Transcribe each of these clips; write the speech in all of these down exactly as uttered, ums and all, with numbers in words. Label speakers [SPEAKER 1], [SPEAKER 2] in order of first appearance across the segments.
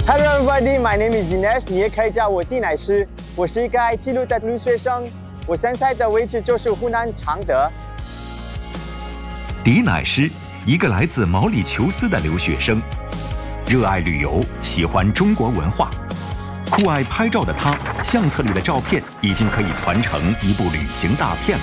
[SPEAKER 1] Hello everybody, my name is Dinesh， 你也可以叫我地乃师。我是一个爱记录的留学生，我现在的位置就是湖南常德。
[SPEAKER 2] 迪乃师，一个来自毛里求斯的留学生，热爱旅游，喜欢中国文化，酷爱拍照的他，相册里的照片已经可以传成一部旅行大片了。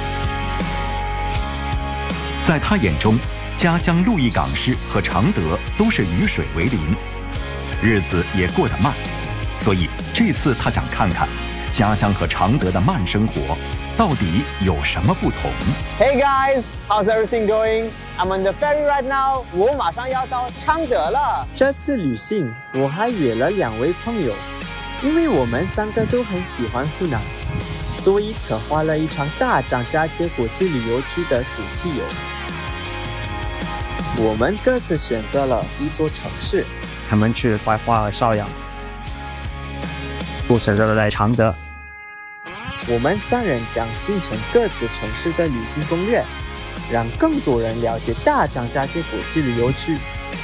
[SPEAKER 2] 在他眼中，家乡鹿邑港市和常德都是与水为邻，日子也过得慢，所以这次他想看看家乡和常德的慢生活到底有什么不同。
[SPEAKER 1] Hey guys, how's everything going? I'm on the ferry right now. 我马上要到常德了。
[SPEAKER 3] 这次旅行我还约了两位朋友，因为我们三个都很喜欢湖南，所以策划了一场大张家界国际旅游区的主题游。我们各自选择了一座城市，
[SPEAKER 4] 他们去怀化和邵阳，我选择了在常德。
[SPEAKER 3] 我们三人将形成各自城市的旅行攻略，让更多人了解大张家界国际旅游区。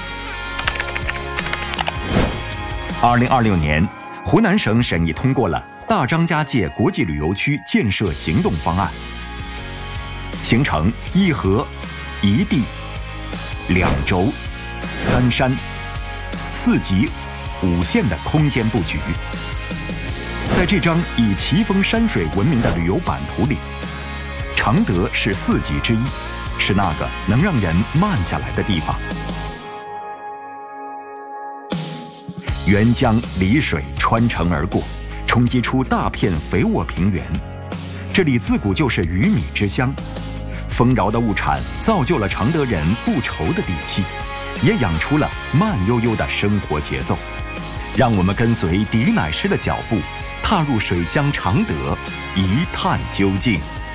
[SPEAKER 2] 二零二六年，湖南省审议通过了大张家界国际旅游区建设行动方案，形成一河、一地、两轴、三山、四级、五线的空间布局。在这张以奇峰山水闻名的旅游版图里，常德是四极之一，是那个能让人慢下来的地方。沅江漓水穿城而过，冲击出大片肥沃平原。这里自古就是鱼米之乡，丰饶的物产造就了常德人不愁的底气，也养出了慢悠悠的生活节奏。让我们跟随迪乃师的脚步，踏入水乡常德，一探究竟。